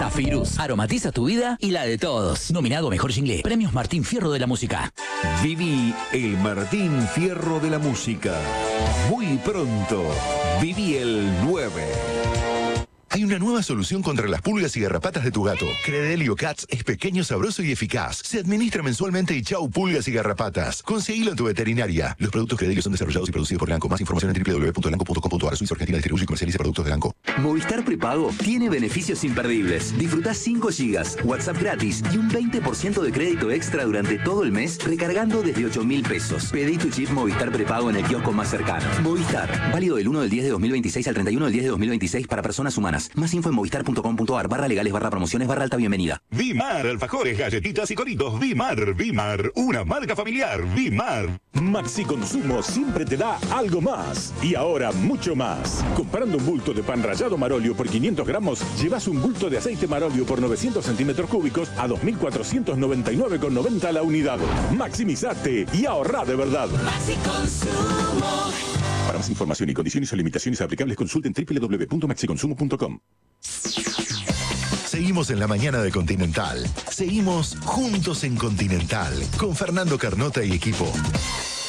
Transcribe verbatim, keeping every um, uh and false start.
Zafirus. Aromatiza tu vida y la de todos. Nominado Mejor Jingle. Premios Martín Fierro de la Música. Viví el Martín Fierro de la Música. Muy pronto. Viví el nueve. Hay una nueva solución contra las pulgas y garrapatas de tu gato. Credelio Cats es pequeño, sabroso y eficaz. Se administra mensualmente y chau pulgas y garrapatas. Conseguilo en tu veterinaria. Los productos Credelio son desarrollados y producidos por Elanco. Más información en w w w punto elanco punto com punto a r. Suiza Argentina distribuye y comercializa productos de Elanco. Movistar Prepago tiene beneficios imperdibles. Disfrutá cinco gigas, WhatsApp gratis y un veinte por ciento de crédito extra durante todo el mes recargando desde ocho mil pesos. Pedí tu chip Movistar Prepago en el kiosco más cercano. Movistar. Válido del uno del diez de dos mil veintiséis al treinta y uno del diez de dos mil veintiséis para personas humanas. Más info en movistar punto com punto a r barra legales barra promociones barra alta bienvenida. Vimar, alfajores, galletitas y coritos. Vimar, Vimar, una marca familiar. Vimar. Maxi Consumo siempre te da algo más. Y ahora mucho más. Comprando un bulto de pan rallado Marolio por quinientos gramos, llevas un bulto de aceite Marolio por novecientos centímetros cúbicos a dos mil cuatrocientos noventa y nueve con noventa la unidad. Maximizate y ahorrá de verdad. Maxi Consumo. Para más información y condiciones o limitaciones aplicables, consulten w w w punto maxi consumo punto com. Seguimos en la mañana de Continental. Seguimos juntos en Continental con Fernando Carnota y equipo.